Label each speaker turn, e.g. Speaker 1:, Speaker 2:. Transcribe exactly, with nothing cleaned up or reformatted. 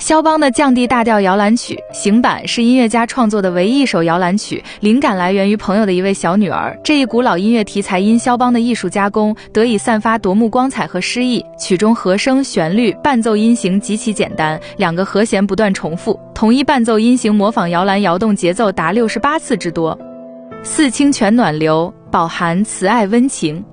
Speaker 1: 肖邦的降 D 大调摇篮曲行版是音乐家创作的唯一一首摇篮曲，灵感来源于朋友的一位小女儿。这一古老音乐题材因肖邦的艺术加工，得以散发夺目光彩和诗意。曲中和声、旋律、伴奏音型极其简单，两个和弦不断重复，统一伴奏音型模仿摇篮摇动节奏达六十八次之多。四清泉暖流饱含慈爱温情，